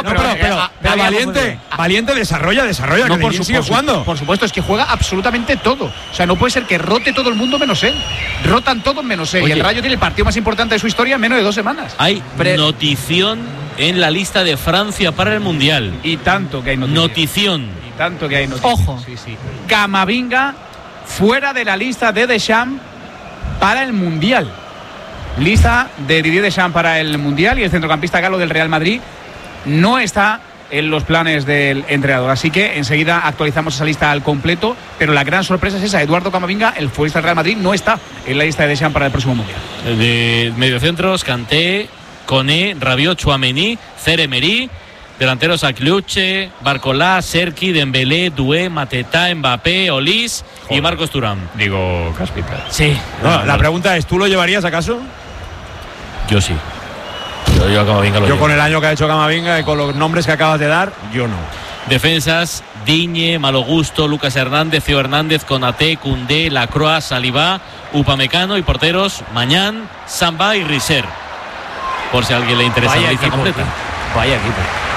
pero Valiente desarrolla, no, que sigue jugando. Por supuesto, es que juega absolutamente todo. O sea, no puede ser que rote todo el mundo menos él. Rotan todos menos él. Oye, y el Rayo tiene el partido más importante de su historia en menos de 2 semanas. Hay notición en la lista de Francia para el Mundial. Y tanto que hay notición. Y tanto que hay notición. Ojo. Sí. Camavinga fuera de la lista de Deschamps para el Mundial. Lista de Didier Deschamps para el Mundial, y el centrocampista galo del Real Madrid no está en los planes del entrenador. Así que enseguida actualizamos esa lista al completo, pero la gran sorpresa es esa: Eduardo Camavinga, el futbolista del Real Madrid, no está en la lista de Deschamps para el próximo Mundial. De mediocentros, Kanté, Koné, Rabiot, Tchouaméni, Emery. Delanteros, Akliouche, Barcola, Serki, Dembélé, Doué, Mateta, Mbappé, Olís y Marcos Thuram. Digo, Cáspita. Sí. No, la pregunta es, ¿tú lo llevarías acaso? Yo sí. Yo a Camavinga lo Yo llevo. con el año que ha hecho Camavinga y con los nombres que acabas de dar, yo no. Defensas, Digne, Malo Gusto, Lucas Hernández, Theo Hernández, Konaté, Koundé, Lacroix, Saliba, Upamecano. Y porteros, Mañán, Samba y Risser. Por si a alguien le interesa la lista completa. Vaya equipo.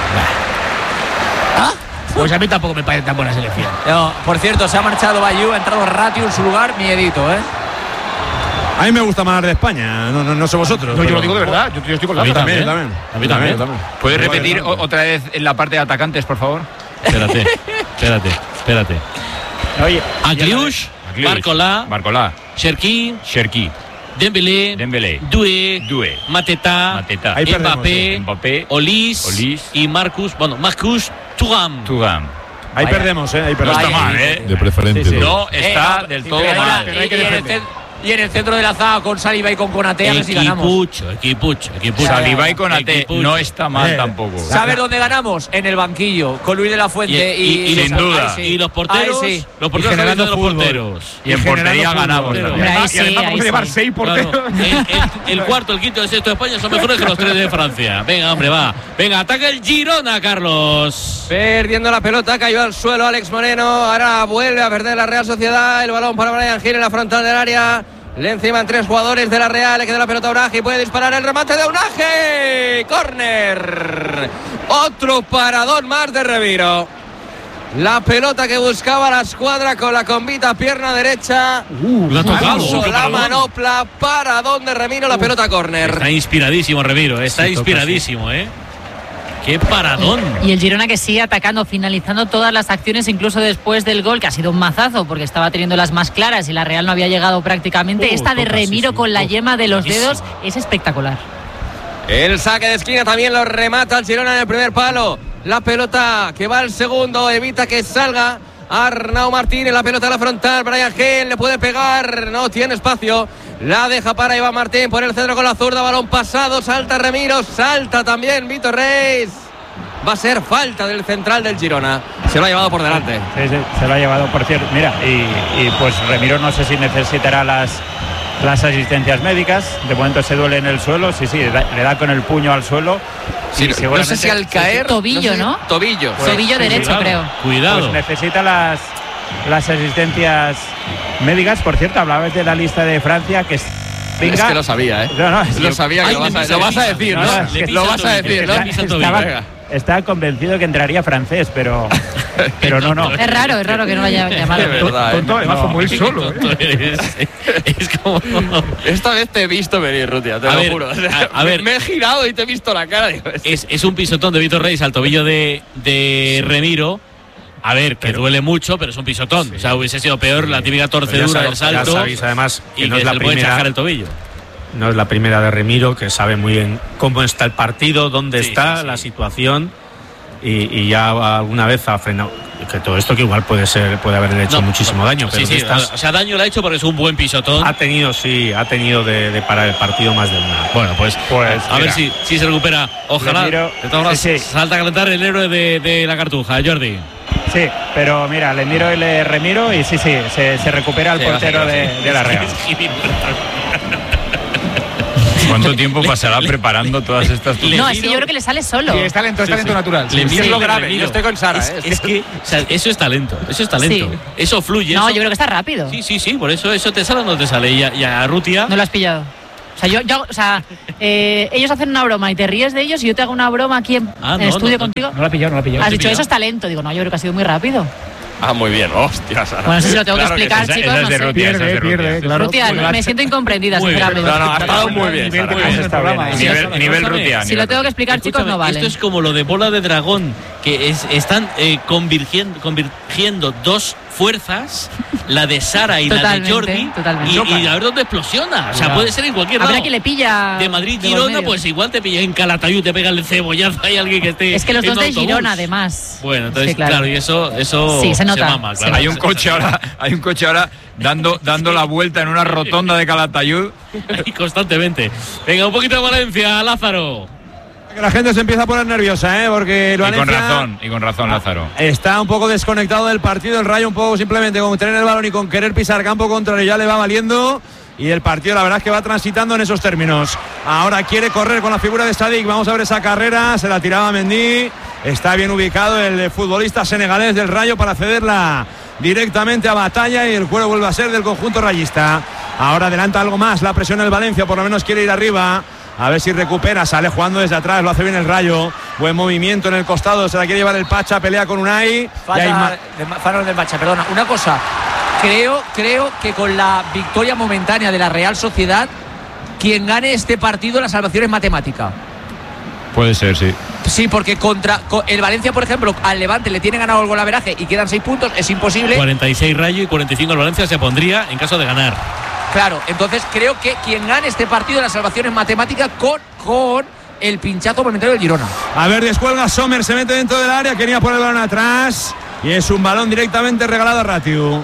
Pues a mí tampoco me parece tan buena selección. No, por cierto, se ha marchado Bayou, ha entrado Ratio en su lugar, miedito, ¿eh? A mí me gusta más de España, no sé vosotros. No, yo lo digo de verdad, yo estoy con la también. A mí también. ¿Puedes repetir otra vez en la parte de atacantes, por favor? Espérate. Oye, Akliouche, Barcola, Cherki, Dembélé, Doué, Mateta, Mbappé, Olís y Marcus Thuram. Ahí perdemos, ahí perdemos. No está mal, De preferencia. Sí. No está del todo mal. Pero hay que defender. Y en el centro de la zaga con Saliba y con Konaté, a ver si ganamos. Equipucho. Saliba y Konaté no está mal tampoco. ¿Sabes dónde ganamos? En el banquillo, con Luis de la Fuente y sin duda. Y los porteros, los porteros generando los porteros. Y en portería ganamos también. Y además vamos a llevar 6 porteros. Claro. El cuarto, el quinto, el sexto de España son mejores que los 3 de Francia. Venga, hombre, va. Venga, ataca el Girona, Carlos. Perdiendo la pelota, cayó al suelo Alex Moreno. Ahora vuelve a perder la Real Sociedad. El balón para Bryan Gil en la frontal del área. Le enciman 3 jugadores de la Real. Le queda la pelota a Unagi. Puede disparar el remate de Unagi. Córner. Otro paradón más de Remiro. La pelota que buscaba la escuadra con la combita pierna derecha. Lo ha tocado. La manopla. Paradón de Remiro. La pelota córner. Está inspiradísimo Remiro. Está inspiradísimo, ¡Qué paradón! Y el Girona que sigue atacando, finalizando todas las acciones, incluso después del gol, que ha sido un mazazo, porque estaba teniendo las más claras y la Real no había llegado prácticamente. Esta de Remiro con la yema de los dedos es espectacular. El saque de esquina también lo remata el Girona en el primer palo. La pelota que va al segundo, evita que salga Arnau Martín. En la pelota a la frontal, Bryan Gil le puede pegar, no tiene espacio. La deja para Iván Martín por el centro con la zurda, balón pasado, salta Remiro, salta también Vítor Reis. Va a ser falta del central del Girona. Se lo ha llevado por delante. Sí, se lo ha llevado, por cierto. Mira, y pues Remiro no sé si necesitará las asistencias médicas. De momento se duele en el suelo. Sí, le da con el puño al suelo. Sí, no sé si al caer. Tobillo, ¿no? Tobillo. Tobillo derecho, creo. Cuidado. Pues necesita las asistencias médicas. Por cierto, hablabas de la lista de Francia que es que lo sabía, lo sabía que lo vas a decir, ¿no? Lo vas a decir, ¿no? Estaba convencido que entraría francés, pero no. Es raro que no lo haya llamado. Es verdad, tonto, además como él solo. Es como... Esta vez te he visto venir, Rutia, te lo juro. A ver, me he girado y te he visto la cara. Digo, es un pisotón de Vítor Reis al tobillo de Remiro. A ver, que duele mucho, pero es un pisotón. Sí. O sea, hubiese sido peor la típica torcedura del salto. Ya sabéis, además, que y no que es la se le puede primera, chajar el tobillo. No es la primera de Remiro, que sabe muy bien cómo está el partido, dónde está la situación. Y ya alguna vez ha frenado. Que todo esto que igual puede haberle hecho muchísimo daño. Pero o sea, daño le ha hecho porque es un buen pisotón. Ha tenido de parar el partido más de una. Bueno, pues a ver si se recupera. Ojalá. De todas maneras, salta a calentar el héroe de la Cartuja, Jordi. Sí, pero mira, le miro y le remiro y se recupera el portero de la Real. ¿Cuánto tiempo pasará preparando todas estas cosas? No, es que yo creo que le sale solo. Sí, es talento natural. Es lo grave. Yo estoy con Sara. Es que eso es talento. Sí. Eso fluye. No, eso. yo creo que está rápido. Sí, por eso te sale o no te sale. Y a Rutia. No lo has pillado. O sea, ellos hacen una broma y te ríes de ellos y yo te hago una broma aquí en el estudio contigo. No la he pillado. Has dicho, eso es talento. Digo, no, yo creo que ha sido muy rápido. Muy bien, hostia. Sara. Bueno, no sé si lo tengo que explicar, chicos. Esa no de sé. Rutia, Pierde, claro. Rutia, me siento incomprendida, sinceramente. No, ha estado muy bien. Nivel Rutia. Si lo tengo que explicar, chicos, no vale. Esto es como lo de bola de dragón, que están convirgiendo dos fuerzas, la de Sara y la de Jordi, y a ver dónde explosiona. O sea, puede ser en cualquier lado. Habrá que le pilla. De Madrid, Girona, pues igual te pilla en Calatayud, te pega el cebollazo, hay alguien que esté. Es que los dos de autobús. Girona, además. Bueno, entonces, sí, claro, y eso sí, se nota. mama, claro. Hay un coche ahora dando la vuelta en una rotonda de Calatayud. Y constantemente. Venga, un poquito de Valencia, Lázaro. Que la gente se empieza a poner nerviosa, porque el Valencia Y con razón, Lázaro. está un poco desconectado del partido. El Rayo un poco simplemente con tener el balón y con querer pisar campo contrario ya le va valiendo. Y el partido la verdad es que va transitando en esos términos. Ahora quiere correr con la figura de Sadik. Vamos a ver esa carrera. Se la tiraba Mendy. Está bien ubicado el futbolista senegalés del Rayo para cederla directamente a Batalla. Y el juego vuelve a ser del conjunto rayista. Ahora adelanta algo más la presión del Valencia. Por lo menos quiere ir arriba. A ver si recupera, sale jugando desde atrás, lo hace bien el Rayo. Buen movimiento en el costado, se la quiere llevar el Pacha, pelea con Unai. Faro del Pacha, perdona. Una cosa, creo que con la victoria momentánea de la Real Sociedad, quien gane este partido, la salvación es matemática. Puede ser, sí. Sí, porque contra el Valencia, por ejemplo, al Levante le tiene ganado el golaveraje y quedan 6 puntos, es imposible. 46 Rayo y 45 el Valencia se pondría en caso de ganar. Claro, entonces creo que quien gane este partido, la salvación es matemática con el pinchazo momentáneo del Girona. A ver, descuelga Sommer, se mete dentro del área, quería poner el balón atrás y es un balón directamente regalado a Ratiu.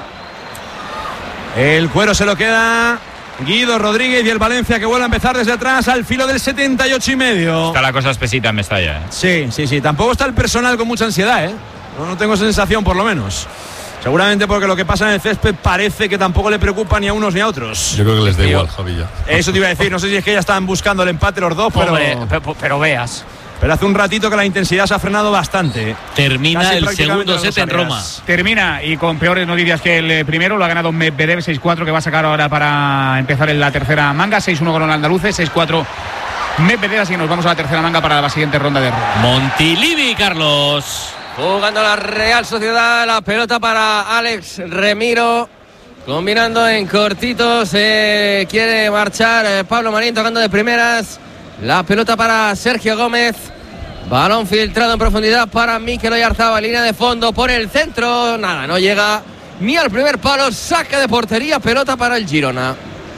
El cuero se lo queda Guido Rodríguez y el Valencia que vuelve a empezar desde atrás al filo del 78,5. Está la cosa espesita en Mestalla. Sí. Tampoco está el personal con mucha ansiedad, No tengo esa sensación, por lo menos. Seguramente porque lo que pasa en el césped parece que tampoco le preocupa ni a unos ni a otros. Yo creo que les da igual, Javilla. Eso te iba a decir, no sé si es que ya estaban buscando el empate los dos, pero veas. Pero hace un ratito que la intensidad se ha frenado bastante. Termina Casi el segundo set en Roma. Termina y con peores noticias que el primero. Lo ha ganado Medvedev 6-4, que va a sacar ahora para empezar en la tercera manga. 6-1 con los andaluces, 6-4 Medvedev. Así que nos vamos a la tercera manga para la siguiente ronda de Roma. Montilivi, Carlos. Jugando la Real Sociedad, la pelota para Alex Remiro. Combinando en cortitos, quiere marchar Pablo Marín tocando de primeras. La pelota para Sergio Gómez. Balón filtrado en profundidad para Mikel Oyarzabal. Línea de fondo por el centro. Nada, no llega ni al primer palo. Saque de portería, pelota para el Girona.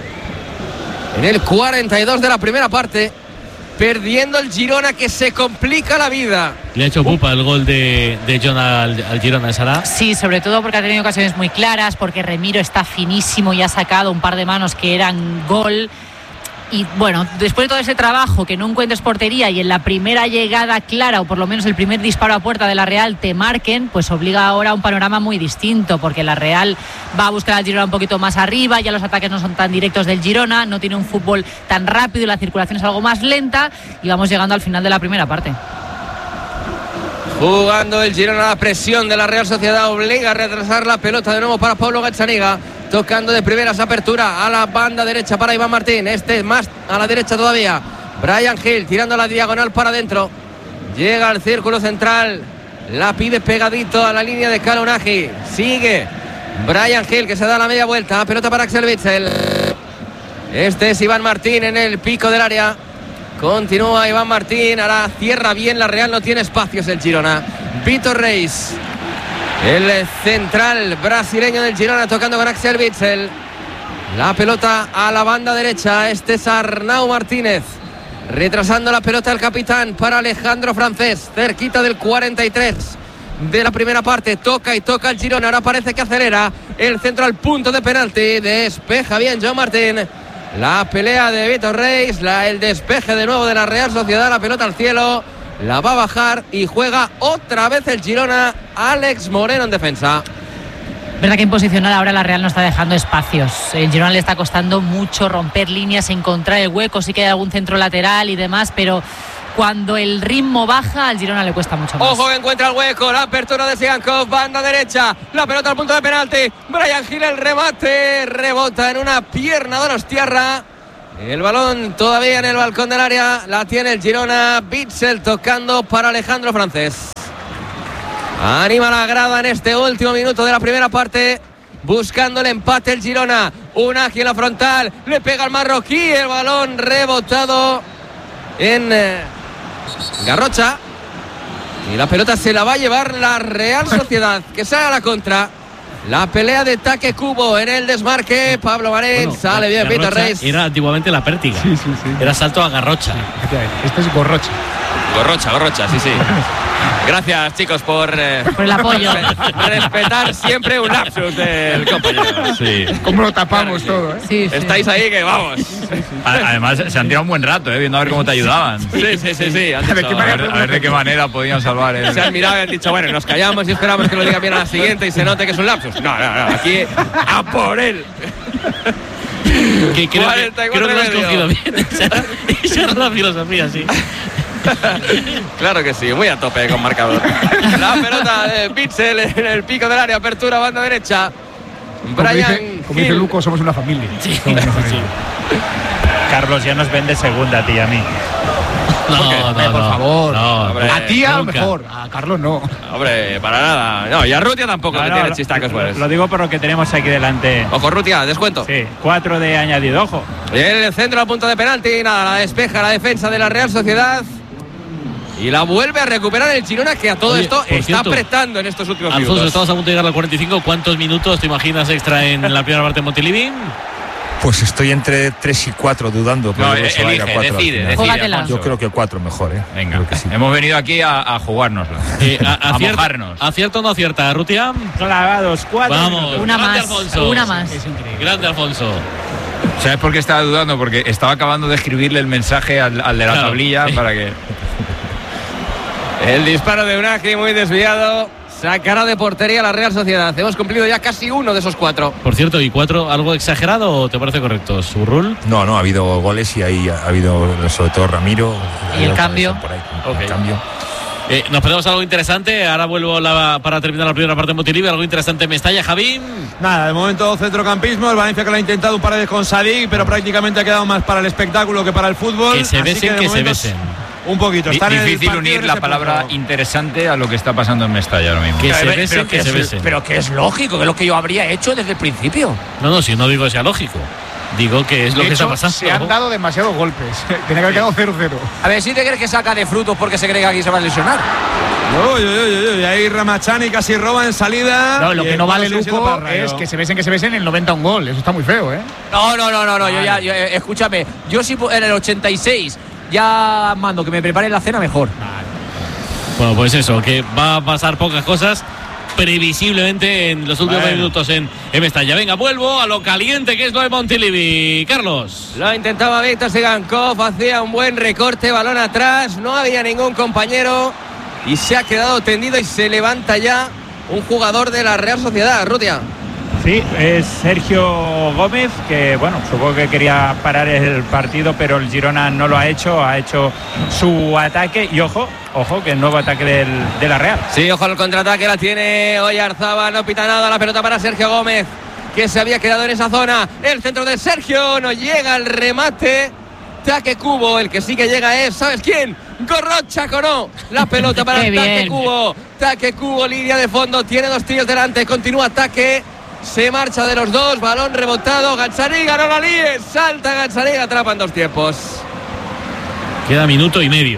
En el 42 de la primera parte. Perdiendo el Girona, que se complica la vida. Le ha hecho pupa el gol de John al Girona, Sara. Sí, sobre todo porque ha tenido ocasiones muy claras, porque Remiro está finísimo y ha sacado un par de manos que eran gol. Y bueno, después de todo ese trabajo, que no encuentres portería y en la primera llegada clara, o por lo menos el primer disparo a puerta de la Real, te marquen, pues obliga ahora a un panorama muy distinto, porque la Real va a buscar al Girona un poquito más arriba, ya los ataques no son tan directos del Girona, no tiene un fútbol tan rápido y la circulación es algo más lenta, y vamos llegando al final de la primera parte. Jugando el Girona, la presión de la Real Sociedad obliga a retrasar la pelota de nuevo para Pablo Gazzaniga. Tocando de primeras, apertura a la banda derecha para Iván Martín. Más a la derecha todavía. Brian Hill tirando la diagonal para adentro. Llega al círculo central. La pide pegadito a la línea de Kalonagi. Sigue Brian Hill, que se da la media vuelta. Pelota para Axel Witsel. Este es Iván Martín en el pico del área. Continúa Iván Martín. Ahora cierra bien la Real. No tiene espacios el Girona. Vitor Reis, el central brasileño del Girona, tocando con Axel Witsel. La pelota a la banda derecha. Este es Arnau Martínez. Retrasando la pelota el capitán para Alejandro Francés. Cerquita del 43 de la primera parte. Toca el Girona. Ahora parece que acelera. El centro al punto de penalti. Despeja bien Joan Martín. La pelea de Vitor Reis. El despeje de nuevo de la Real Sociedad. La pelota al cielo. La va a bajar y juega otra vez el Girona. Alex Moreno en defensa. Verdad que en posicional ahora la Real no está dejando espacios. El Girona le está costando mucho romper líneas, encontrar el hueco. Sí que hay algún centro lateral y demás, pero cuando el ritmo baja, al Girona le cuesta mucho más. Ojo que encuentra el hueco. La apertura de Sigankov, banda derecha. La pelota al punto de penalti. Brian Hill, el remate. Rebota en una pierna de Donostiarra. El balón todavía en el balcón del área. La tiene el Girona. Witsel tocando para Alejandro Francés. Anima la grada en este último minuto de la primera parte. Buscando el empate el Girona. Unagi en la frontal. Le pega al marroquí. El balón rebotado en Garrocha. Y la pelota se la va a llevar la Real Sociedad, que sale a la contra. La pelea de Taque Cubo en el desmarque. Pablo Marín, sale bien Peter Reis. Era antiguamente la pértiga. Sí. Era salto a Garrocha. Este es Gorrocha. Gorrocha, sí. Gracias, chicos, por el apoyo. Respetar siempre un lapsus del compañero. Sí. ¿Cómo lo tapamos todo, Sí. Estáis ahí que vamos. Además, se han tirado un buen rato, viendo a ver cómo te ayudaban. Sí. A ver de qué manera podían salvar el... Se han mirado y han dicho, bueno, nos callamos y esperamos que lo diga bien a la siguiente y se note que es un lapsus. No, aquí a por él. Que creo que lo has cogido bien. Esa era la filosofía, sí. Claro que sí, muy a tope con marcador. La pelota de Witsel en el pico del área, apertura banda derecha. Como dice Luco, somos una familia. Sí. Carlos ya nos vende segunda a ti y a mí. No, por favor. Hombre, a ti a lo nunca. mejor, a Carlos no. Hombre, para nada. No, y a Rutia tampoco que tiene chistacos buenos. Lo digo por lo que tenemos aquí delante. Ojo, Rutia, descuento. Sí, 4 de añadido, ojo. Y en el centro a punto de penalti, nada, la despeja la defensa de la Real Sociedad. Y la vuelve a recuperar el Girona, que a todo esto está apretando en estos últimos Alfonso, minutos. estamos a punto de llegar al 45. ¿Cuántos minutos te imaginas extra en la primera parte de Montilivi? Pues estoy entre 3 y 4 dudando. No, decide. Yo creo que 4 mejor, Venga, creo que sí. hemos venido aquí a jugárnosla. A mojarnos. ¿Acierta o no acierta, Rutia? Clavados, 4. Vamos, una grande más. Alfonso. Una más. Grande Alfonso. ¿Sabes por qué estaba dudando? Porque estaba acabando de escribirle el mensaje al de la tablilla para que... El disparo de Unagi muy desviado. Sacará de portería la Real Sociedad. Hemos cumplido ya casi uno de esos 4. Por cierto, ¿y 4 algo exagerado o te parece correcto? ¿Surrul? No, ha habido goles y ahí ha habido sobre todo Ramiro. ¿Y el cambio? Por ahí, Okay. El cambio. Nos perdemos algo interesante. Ahora vuelvo para terminar la primera parte de Montilivi. Algo interesante en Mestalla, Javi. Nada, de momento centrocampismo. El Valencia que lo ha intentado un par de veces con Sadik, pero prácticamente ha quedado más para el espectáculo que para el fútbol. Que se besen. Un poquito. Está difícil unir la palabra interesante a lo que está pasando en Mestalla ahora mismo. Que se besen. Pero que es lógico, que es lo que yo habría hecho desde el principio. No, si no digo que sea lógico. Digo que es lo que está pasando. Se han dado demasiados golpes. Tenía que haber quedado 0-0. A ver, si te crees que saca de frutos porque se cree que aquí se va a lesionar. Y ahí Ramachani casi roba en salida. No, lo que no vale, sigue siendo Luco, para Rayo. es que se besen el 90 un gol. Eso está muy feo, ¿eh? No. Escúchame, yo si en el 86 ya mando que me preparen la cena mejor. Bueno, pues eso, que va a pasar pocas cosas previsiblemente en los últimos minutos en Mestalla. Venga, vuelvo a lo caliente que es lo de Montilivi. Carlos. Lo intentaba Víctor Sigankov, hacía un buen recorte, balón atrás, no había ningún compañero y se ha quedado tendido y se levanta ya un jugador de la Real Sociedad, Rutia. Sí, es Sergio Gómez, que bueno, supongo que quería parar el partido, pero el Girona no lo ha hecho su ataque y ojo, que el nuevo ataque de la Real. Sí, ojo al contraataque, la tiene Oyarzabal, no pita nada, la pelota para Sergio Gómez, que se había quedado en esa zona, el centro de Sergio, no llega el remate, Taque Cubo, el que sí que llega es, ¿sabes quién? Gorrocha Conó, la pelota para Taque Cubo, línea de fondo, tiene 2 tíos delante, continúa ataque. Se marcha de los dos, balón rebotado, Gazzaniga, no la líe, salta Gazzaniga, atrapa en 2 tiempos. Queda minuto y medio.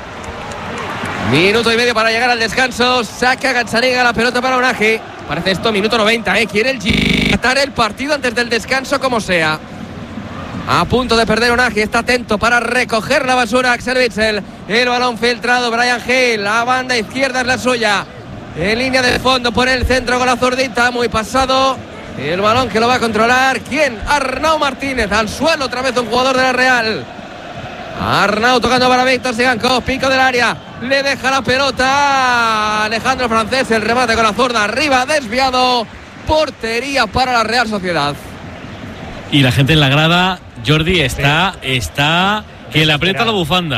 Minuto y medio para llegar al descanso, saca Gazzaniga la pelota para Unagi. Parece esto minuto 90, quiere el quitar el partido antes del descanso como sea. A punto de perder Unagi, está atento para recoger la basura Axel Witsel. El balón filtrado, Brian Hale, la banda izquierda es la suya. En línea de fondo por el centro con la zurdita, muy pasado. El balón que lo va a controlar, ¿quién? Arnau Martínez, al suelo otra vez un jugador de la Real. Arnau tocando para Víctor Sigankov, pico del área, le deja la pelota a Alejandro Francés, el remate con la zurda arriba, desviado, portería para la Real Sociedad. Y la gente en la grada, Jordi, está que le aprieta la bufanda.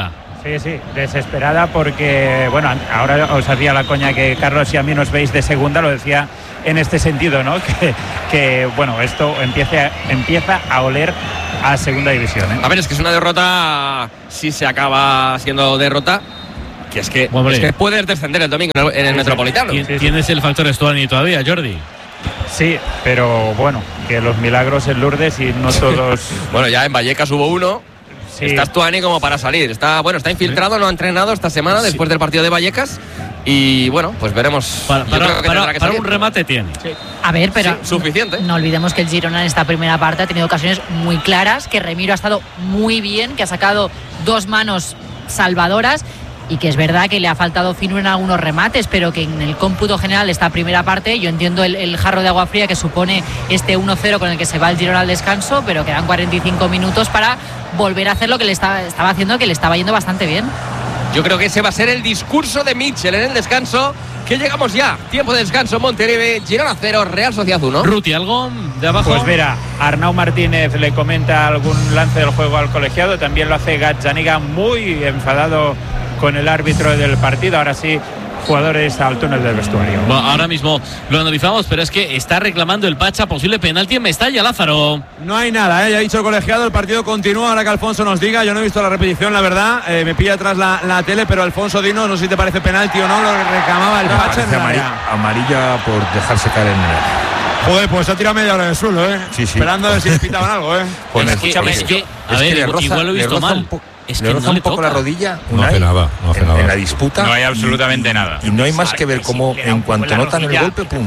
Sí, desesperada porque, bueno, ahora os hacía la coña que Carlos y a mí nos veis de segunda, lo decía en este sentido, ¿no? Que bueno, esto empieza a oler a segunda división, ¿eh? A ver, es que es una derrota, si se acaba siendo derrota, que es que puedes descender el domingo en el Metropolitano. Tienes el factor Estuani todavía, Jordi. Sí, pero bueno, que los milagros en Lourdes y no todos... Bueno, ya en Vallecas hubo uno. Sí. Está Estuani como para salir. Está infiltrado, no ha entrenado esta semana después del partido de Vallecas. Y bueno, pues veremos. Para un remate tiene. Sí. A ver, pero suficiente. No olvidemos que el Girona en esta primera parte ha tenido ocasiones muy claras, que Remiro ha estado muy bien, que ha sacado 2 manos salvadoras y que es verdad que le ha faltado fino en algunos remates, pero que en el cómputo general de esta primera parte yo entiendo el jarro de agua fría que supone este 1-0 con el que se va el Girona al descanso, pero quedan 45 minutos para volver a hacer lo que le estaba haciendo, que le estaba yendo bastante bien. Yo creo que ese va a ser el discurso de Mitchell en el descanso, que llegamos ya. Tiempo de descanso, Montelive, Girona 0, Real Sociedad 1. Ruti, ¿algo de abajo? Pues mira, Arnau Martínez le comenta algún lance del juego al colegiado, también lo hace Gazzaniga, muy enfadado con el árbitro del partido. Ahora sí, jugadores al túnel del vestuario. Bueno, ahora mismo lo analizamos, pero es que está reclamando el Pacha posible penalti en Mestalla, Lázaro. No hay nada, ya ha dicho el colegiado, el partido continúa, ahora que Alfonso nos diga. Yo no he visto la repetición, la verdad, me pilla atrás la tele, pero Alfonso, dinos, no sé si te parece penalti o no, lo que reclamaba el Pacha en el área. Amarilla por dejarse caer en el área. Joder, pues ha tirado media hora en el suelo, Sí. Esperando a ver si le pitaban algo, Pues igual lo he visto mal. Es que le roza no un le poco toca. la rodilla. No hace nada. En la disputa. No hay absolutamente nada. Y no hay más que ver cómo en cuanto notan el golpe, pum.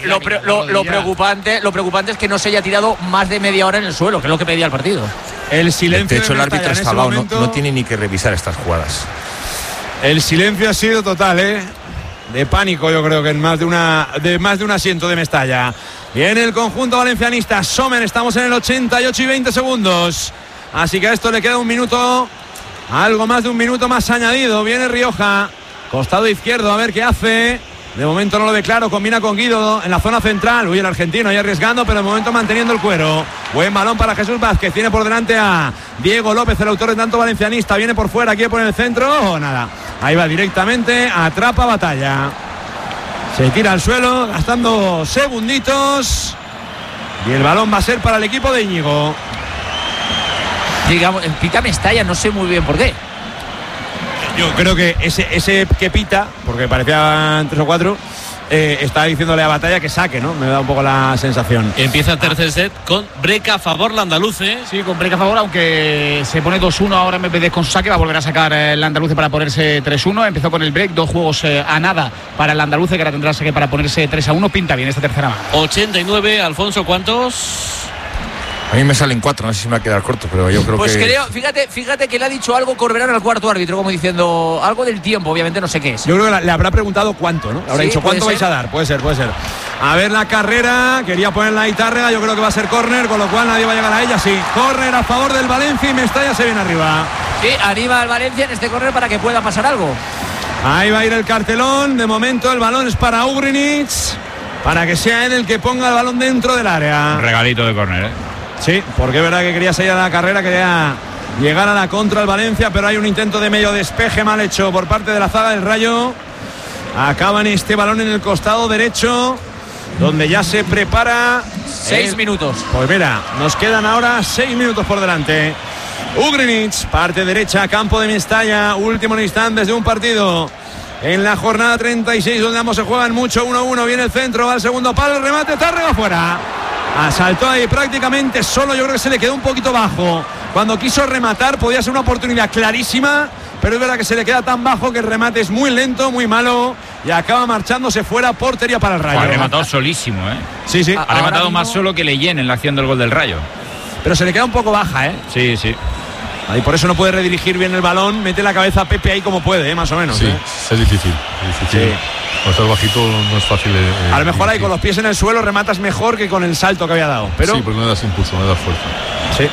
Lo preocupante es que no se haya tirado más de media hora en el suelo, que es lo que pedía el partido. El silencio. De hecho, el árbitro Estabao no tiene ni que revisar estas jugadas. El silencio ha sido total, de pánico, yo creo que en más de un asiento de Mestalla. Viene el conjunto valencianista. Sommer, estamos en el 88 y 20 segundos. Así que a esto le queda un minuto, algo más de un minuto más añadido. Viene Rioja, costado izquierdo, a ver qué hace. De momento no lo ve claro, combina con Guido en la zona central. Uy, el argentino ahí arriesgando, pero de momento manteniendo el cuero. Buen balón para Jesús Vázquez, tiene por delante a Diego López, el autor de tanto valencianista. Viene por fuera, quiere poner el centro, nada. Ahí va directamente, atrapa Batalla. Se tira al suelo, gastando segunditos. Y el balón va a ser para el equipo de Íñigo. Digamos, pita Mestalla, no sé muy bien por qué. Yo creo que ese que pita, porque parecían 3 o 4, está diciéndole a Batalla que saque, ¿no? Me da un poco la sensación. Empieza el tercer set con break a favor la andaluce. Sí, con break a favor, aunque se pone 2-1 ahora en vez de con saque, va a volver a sacar el andaluce para ponerse 3-1. Empezó con el break, 2 juegos a nada para el andaluce, que ahora tendrá saque para ponerse 3-1. Pinta bien esta tercera mano. 89, Alfonso, ¿cuántos? A mí me salen 4, no sé si me va a quedar corto, pero yo creo pues que... Pues fíjate que le ha dicho algo Corberán al cuarto árbitro, como diciendo algo del tiempo, obviamente no sé qué es. Yo creo que le habrá preguntado cuánto, ¿no? Le habrá dicho cuánto vais a dar, puede ser. A ver la carrera, quería poner la guitarra, yo creo que va a ser córner, con lo cual nadie va a llegar a ella, sí. Córner a favor del Valencia y Mestalla se viene arriba. Sí, anima al Valencia en este córner para que pueda pasar algo. Ahí va a ir el cartelón, de momento el balón es para Ugrinic, para que sea él el que ponga el balón dentro del área. Un regalito de córner, Sí, porque es verdad que quería salir a la carrera, quería llegar a la contra el Valencia, pero hay un intento de medio despeje mal hecho por parte de la zaga del Rayo. Acaban este balón en el costado derecho, donde ya se prepara 6 minutos. Pues mira, nos quedan ahora 6 minutos por delante. Ugrinic, parte derecha, campo de Mestalla, último instante desde un partido en la jornada 36, donde ambos se juegan mucho. 1-1, viene el centro, va al segundo palo, el remate, Tárrega fuera. Asaltó ahí prácticamente solo, yo creo que se le quedó un poquito bajo. Cuando quiso rematar podía ser una oportunidad clarísima, pero es verdad que se le queda tan bajo que el remate es muy lento, muy malo, y acaba marchándose fuera, portería para el Rayo. Ha rematado solísimo, Sí. Ha rematado más solo que Leyen en la acción del gol del Rayo. Pero se le queda un poco baja, Sí. Ahí por eso no puede redirigir bien el balón, mete la cabeza a Pepe ahí como puede, más o menos. Sí, es difícil. Sí. Cuando estás bajito no es fácil. A lo mejor ahí con los pies en el suelo rematas mejor que con el salto que había dado. Pero... Sí, porque no das impulso, no das fuerza. Sí.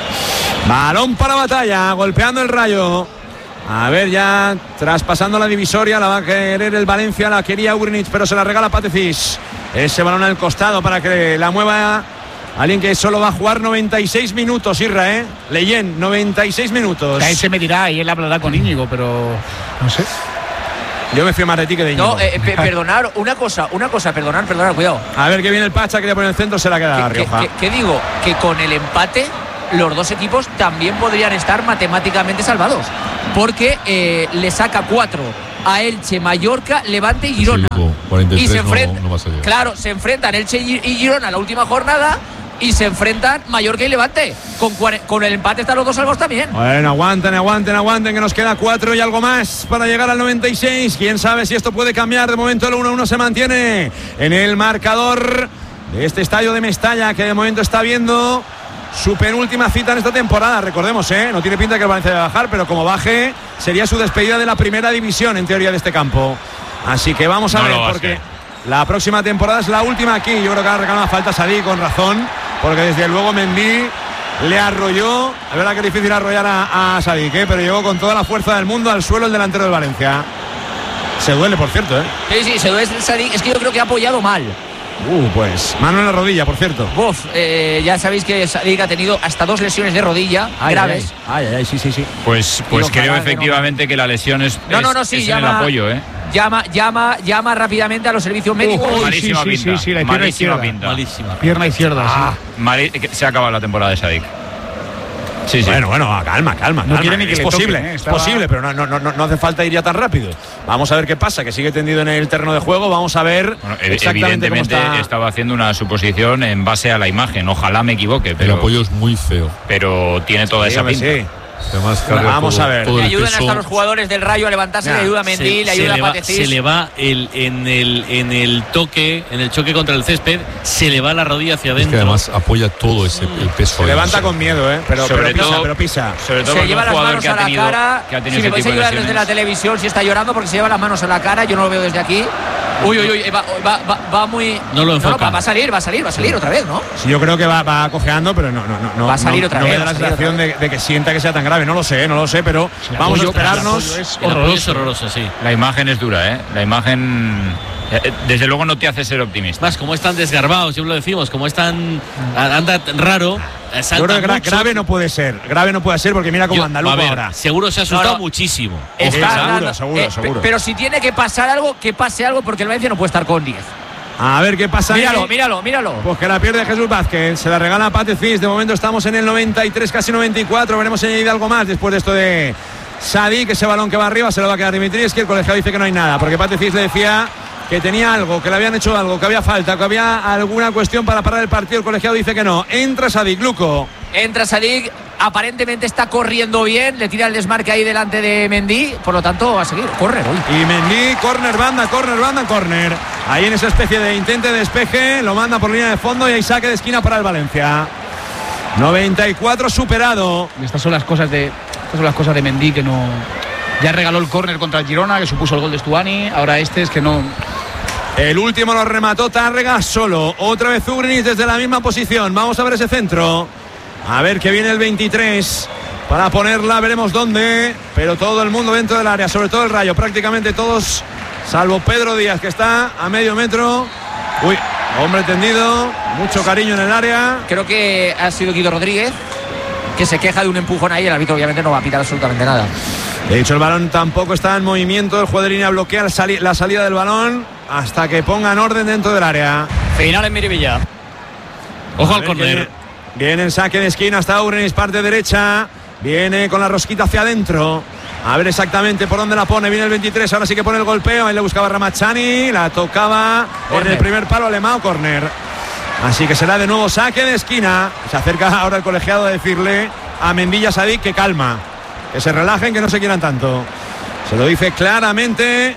Balón para Batalla, golpeando el Rayo. A ver, ya traspasando la divisoria, la va a querer el Valencia, la quería Ugrinic, pero se la regala Patecis. Ese balón al costado para que la mueva Alguien que solo va a jugar 96 minutos, Irra, Leyen, 96 minutos. Ahí se me dirá y él hablará con Íñigo, pero no sé. Yo me fío más de ti que de Íñigo. No, perdonar, una cosa, perdonar, cuidado. A ver que viene el Pacha, quería poner el centro, se la queda Rioja. ¿Qué digo? Que con el empate los dos equipos también podrían estar matemáticamente salvados, porque le saca 4 a Elche, Mallorca, Levante y Girona. Sí, 43 y se enfrentan, no vas a llegar. claro, se enfrentan Elche y Girona la última jornada y se enfrentan Mallorca y Levante. Con el empate están los dos salvos también. Bueno, aguanten, que nos queda 4 y algo más para llegar al 96. Quién sabe si esto puede cambiar. De momento el 1-1 se mantiene en el marcador de este estadio de Mestalla, que de momento está viendo su penúltima cita en esta temporada. Recordemos, no tiene pinta que el Valencia vaya a bajar, pero como baje sería su despedida de la primera división en teoría de este campo. Así que vamos a ver, porque la próxima temporada es la última aquí. Yo creo que ahora reclama falta Sadik con razón, porque desde luego Mendy le arrolló. Es verdad que es difícil arrollar a Sadik, pero llegó con toda la fuerza del mundo al suelo el delantero del Valencia. Se duele, por cierto, Sí, se duele Sadik. Es que yo creo que ha apoyado mal. Pues mano en la rodilla, por cierto. Ya sabéis que Sadik ha tenido hasta 2 lesiones de rodilla graves. Sí. Pues creo efectivamente que la lesión es en el apoyo, Llama rápidamente a los servicios médicos. Malísima pinta. Malísima. Pierna izquierda, Se ha acabado la temporada de Sadik. Sí. Bueno, calma. No quiere ni que es le posible, toquen, es posible, pero no hace falta ir ya tan rápido. Vamos a ver qué pasa, que sigue tendido en el terreno de juego. Vamos a ver exactamente evidentemente cómo está. Estaba haciendo una suposición en base a la imagen. Ojalá me equivoque, pero el apoyo es muy feo. Pero tiene toda esa pinta. Sí. Además, vamos a ver. Le ayudan hasta los jugadores del Rayo a levantarse, le ayuda a Mendy, le ayuda a Patecís. Se le va en el toque, en el choque contra el césped, se le va la rodilla hacia adentro. Es que además apoya todo el peso. Se levanta con miedo, pero pisa. Sobre todo se lleva las manos a la cara. Si me podéis ayudar desde la televisión si está llorando, porque se lleva las manos a la cara, yo no lo veo desde aquí. Uy, va muy. No lo enfoca. Va a salir otra vez, ¿no? Sí, yo creo que va cojeando, pero no. Va a salir otra vez. No me da la sensación de que sienta que sea tan grave. No lo sé, pero vamos a esperarnos. Es horroroso, sí. La imagen es dura, La imagen, desde luego, no te hace ser optimista. Más como están desgarbados, siempre lo decimos, como están. Anda raro. Yo creo que grave no puede ser. Grave no puede ser porque mira cómo anda Luco ahora. Seguro se ha asustado muchísimo. Seguro. Pero si tiene que pasar algo, que pase algo, porque el Valencia no puede estar con 10. A ver qué pasa. Míralo. Pues que la pierde Jesús Vázquez. Se la regala a Patecís. De momento estamos en el 93, casi 94. Veremos si añade algo más después de esto de Sadik. Ese balón que va arriba se lo va a quedar Dimitrievski. El colegiado dice que no hay nada, porque Patecís le decía que tenía algo, que le habían hecho algo, que había falta, que había alguna cuestión para parar el partido. El colegiado dice que no. Entra Sadik, Luco. Entra Sadik, aparentemente está corriendo bien, le tira el desmarque ahí delante de Mendy, por lo tanto va a seguir, correr hoy. Y Mendy, córner, banda. Ahí en esa especie de intento de despeje, lo manda por línea de fondo y hay saque de esquina para el Valencia. 94 superado. Y estas son las cosas de Mendy, que no. Ya regaló el córner contra el Girona, que supuso el gol de Stuani. Ahora es que no. El último lo remató Tárrega solo. Otra vez Ugrinic desde la misma posición. Vamos a ver ese centro. A ver que viene el 23 para ponerla, veremos dónde. Pero todo el mundo dentro del área, sobre todo el Rayo. Prácticamente todos, salvo Pedro Díaz, que está a medio metro. Uy, hombre tendido. Mucho cariño en el área. Creo que ha sido Guido Rodríguez, que se queja de un empujón ahí. El árbitro obviamente no va a pitar absolutamente nada. De hecho, el balón tampoco está en movimiento. El juego de línea bloquea la salida del balón hasta que pongan orden dentro del área. Final en Miribilla. Ojo al córner. Viene el saque de esquina hasta Ugrinic, parte derecha. Viene con la rosquita hacia adentro. A ver exactamente por dónde la pone. Viene el 23, ahora sí que pone el golpeo. Ahí le buscaba Ramazani, la tocaba en el primer palo alemán, córner. Así que será de nuevo saque de esquina. Se acerca ahora el colegiado a decirle a Mendy y a Sadik que calma, que se relajen, que no se quieran tanto. Se lo dice claramente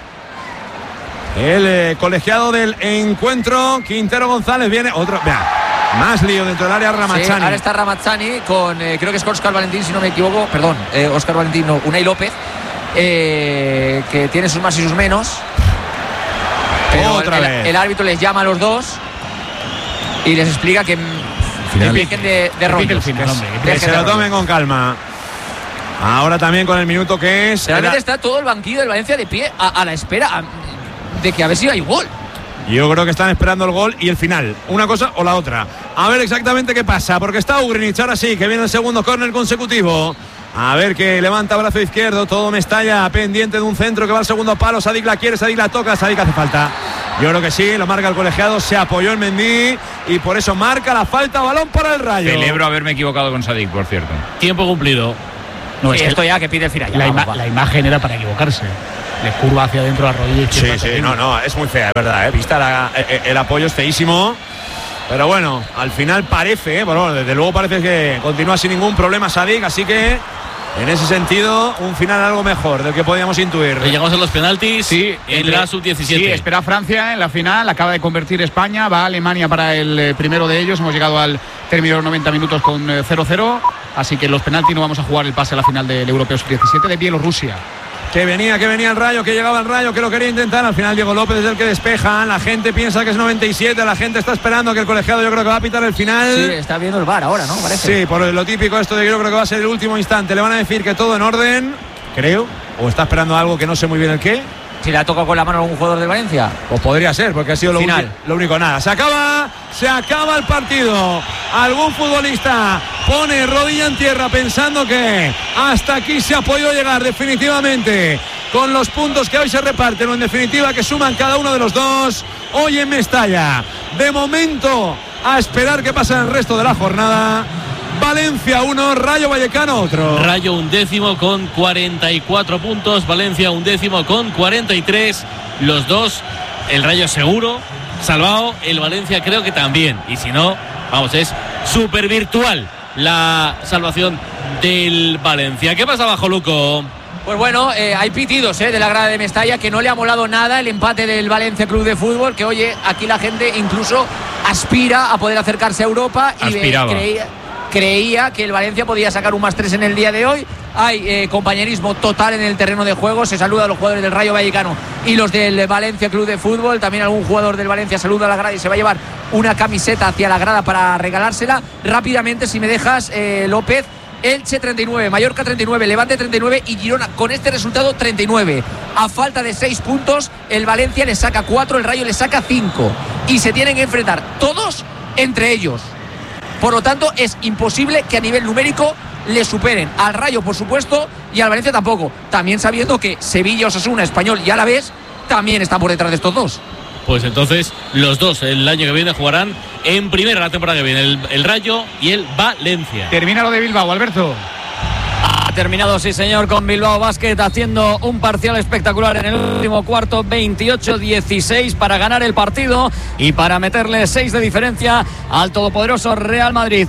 el colegiado del encuentro. Quintero González viene otro. Vea, más lío dentro del área. Ramazani. Sí, ahora está Ramazani con creo que es Óscar Valentín, si no me equivoco. Perdón, Óscar Valentín, no, Unai López, que tiene sus más y sus menos. Pero el árbitro les llama a los dos y les explica que dejen de rollos. Que se lo tomen con calma. Ahora también con el minuto que es. Realmente está todo el banquillo del Valencia de pie a la espera de que a ver si hay gol. Yo creo que están esperando el gol y el final, una cosa o la otra. A ver exactamente qué pasa, porque está Ugrinic ahora sí, que viene el segundo córner consecutivo. A ver, que levanta brazo izquierdo, todo Mestalla pendiente de un centro que va al segundo palo. Sadik la quiere, Sadik la toca, Sadik hace falta. Yo creo que sí, lo marca el colegiado, se apoyó en Mendy y por eso marca la falta, balón para el Rayo. Celebro haberme equivocado con Sadik, por cierto. Tiempo cumplido. No, es esto ya que pide el final. La imagen era para equivocarse. Le curva hacia adentro la rodilla izquierda. Sí, no, es muy fea, es verdad, vista el apoyo es feísimo. Pero bueno, al final parece, bueno, desde luego parece que continúa sin ningún problema Sadik, así que en ese sentido, un final algo mejor del que podíamos intuir. Llegamos a los penaltis, sí, en la sub-17. Sí, espera Francia en la final, acaba de convertir España, va a Alemania para el primero de ellos. Hemos llegado al término de los 90 minutos con 0-0, así que en los penaltis no vamos a jugar el pase a la final del Europeo Sub-17 de Bielorrusia. Que venía el Rayo, que llegaba el Rayo, que lo quería intentar. Al final Diego López es el que despeja. La gente piensa que es 97. La gente está esperando que el colegiado, yo creo que va a pitar el final. Sí, está viendo el VAR ahora, ¿no? Parece. Sí, por lo típico esto de que yo creo que va a ser el último instante. Le van a decir que todo en orden, creo. O está esperando algo que no sé muy bien el qué. Si le ha tocado con la mano a algún jugador del Valencia. Pues podría ser, porque ha sido lo único. Nada, se acaba el partido. Algún futbolista pone rodilla en tierra pensando que hasta aquí se ha podido llegar definitivamente con los puntos que hoy se reparten, o en definitiva que suman cada uno de los dos hoy en Mestalla. De momento, a esperar qué pasa en el resto de la jornada. Valencia 1, Rayo Vallecano otro. Rayo 11º con 44 puntos, Valencia 11º con 43. Los dos, el Rayo seguro salvado, el Valencia creo que también. Y si no, vamos, es súper virtual la salvación del Valencia. ¿Qué pasa abajo, Luco? Pues bueno, hay pitidos de la grada de Mestalla, que no le ha molado nada el empate del Valencia Club de Fútbol, que oye, aquí la gente incluso aspira a poder acercarse a Europa y creía que el Valencia podía sacar un +3 en el día de hoy. Hay compañerismo total en el terreno de juego. Se saluda a los jugadores del Rayo Vallecano y los del Valencia Club de Fútbol. También algún jugador del Valencia saluda a la grada y se va a llevar una camiseta hacia la grada para regalársela. Rápidamente, si me dejas, López. Elche 39, Mallorca 39, Levante 39 y Girona con este resultado 39. A falta de 6 puntos, el Valencia le saca 4, el Rayo le saca 5. Y se tienen que enfrentar todos entre ellos. Por lo tanto, es imposible que a nivel numérico le superen al Rayo, por supuesto, y al Valencia tampoco. También sabiendo que Sevilla, Osasuna, Español y Alavés también están por detrás de estos dos. Pues entonces los dos el año que viene jugarán en primera la temporada que viene, el Rayo y el Valencia. Termina lo de Bilbao, Alberto. Ha terminado, sí señor, con Bilbao Basket haciendo un parcial espectacular en el último cuarto, 28-16 para ganar el partido y para meterle 6 de diferencia al todopoderoso Real Madrid.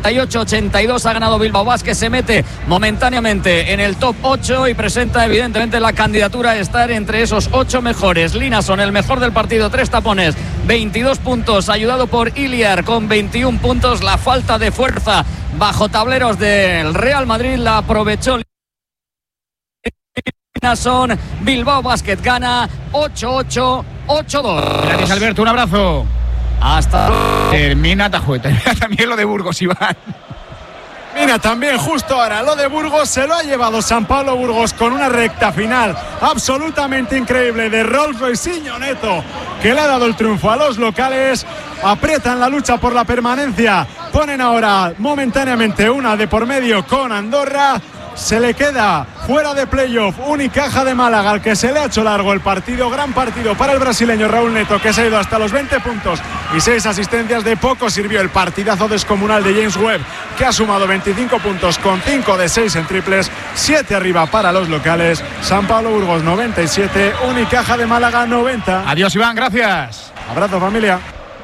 88-82 ha ganado Bilbao Basket, se mete momentáneamente en el top 8 y presenta evidentemente la candidatura a estar entre esos 8 mejores. Linason, el mejor del partido, 3 tapones, 22 puntos, ayudado por Iliar con 21 puntos. La falta de fuerza bajo tableros del Real Madrid la aprovechó Linason. Bilbao Basket gana 8-8, 8-2. Gracias, Alberto, un abrazo. Hasta termina también lo de Burgos, Iván. Mira, también justo ahora lo de Burgos se lo ha llevado San Pablo Burgos con una recta final absolutamente increíble de Rolls-Royce Neto, que le ha dado el triunfo a los locales. Aprietan la lucha por la permanencia, ponen ahora momentáneamente una de por medio con Andorra. Se le queda fuera de playoff Unicaja de Málaga, al que se le ha hecho largo el partido. Gran partido para el brasileño Raúl Neto, que se ha ido hasta los 20 puntos y 6 asistencias. De poco sirvió el partidazo descomunal de James Webb, que ha sumado 25 puntos con 5 de 6 en triples. 7 arriba para los locales. San Pablo Burgos 97, Unicaja de Málaga 90. Adiós, Iván, gracias. Abrazo, familia.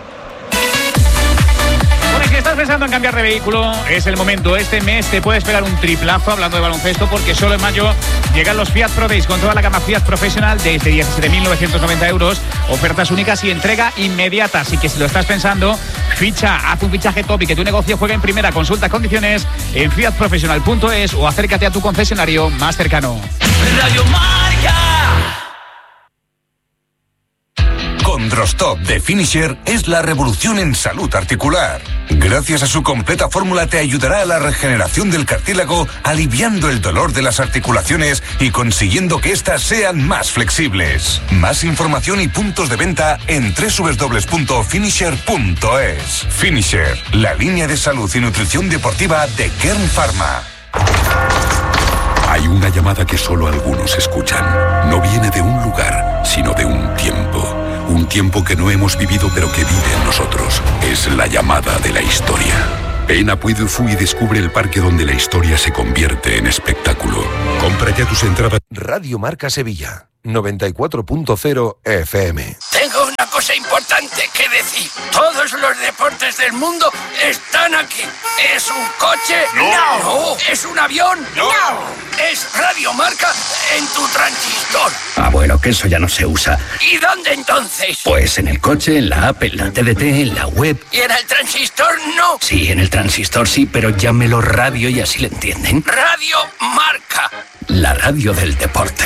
Si estás pensando en cambiar de vehículo, es el momento. Este mes te puedes pegar un triplazo hablando de baloncesto, porque solo en mayo llegan los Fiat Pro Days con toda la gama Fiat Professional desde 17.990 euros. Ofertas únicas y entrega inmediata. Así que si lo estás pensando, haz un fichaje top y que tu negocio juegue en primera. Consulta condiciones en fiatprofessional.es o acércate a tu concesionario más cercano. Radio Marca. Condrostop de Finisher es la revolución en salud articular. Gracias a su completa fórmula te ayudará a la regeneración del cartílago, aliviando el dolor de las articulaciones y consiguiendo que éstas sean más flexibles. Más información y puntos de venta en www.finisher.es. Finisher, la línea de salud y nutrición deportiva de Kern Pharma. Hay una llamada que solo algunos escuchan. No viene de un lugar, sino de un tiempo. Un tiempo que no hemos vivido pero que vive en nosotros. Es la llamada de la historia. Ven a Puy du Fou y descubre el parque donde la historia se convierte en espectáculo. Compra ya tus entradas. Radio Marca Sevilla, 94.0 FM. Tengo una cosa importante que decir. Todos los deportes del mundo están aquí. ¿Es un coche? No. ¿Es un avión? No. ¿Es Radio Marca en tu transistor? Ah, bueno, que eso ya no se usa. ¿Y dónde entonces? Pues en el coche, en la app, en la TDT, en la web. ¿Y en el transistor no? Sí, en el transistor sí, pero llámelo radio y así le entienden. Radio Marca. La radio del deporte.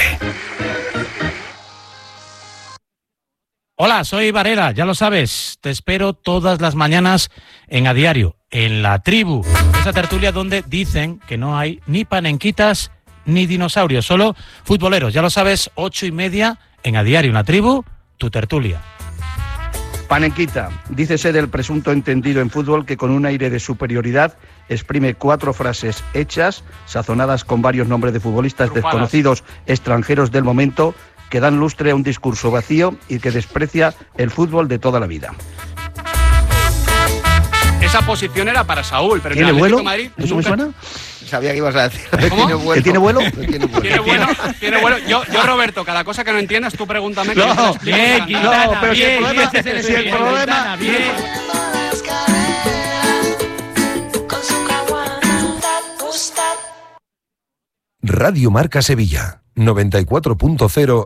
Hola, soy Varela, ya lo sabes, te espero todas las mañanas en A Diario, en La Tribu, esa tertulia donde dicen que no hay ni panenquitas ni dinosaurios, solo futboleros, ya lo sabes, 8:30 en A Diario, en La Tribu, tu tertulia. Panenquita, dícese del presunto entendido en fútbol que con un aire de superioridad exprime 4 frases hechas, sazonadas con varios nombres de futbolistas desconocidos extranjeros del momento, que dan lustre a un discurso vacío y que desprecia el fútbol de toda la vida. Esa posición era para Saúl, pero ¿tiene vuelo? Madrid ¿Eso me suena? Sabía que ibas a decir. ¿Cómo? ¿Que tiene vuelo? Tiene vuelo. Yo, Roberto, cada cosa que no entiendas, tú pregúntame. No, bien, no, pero si el problema... Radio Marca Sevilla, 94.0.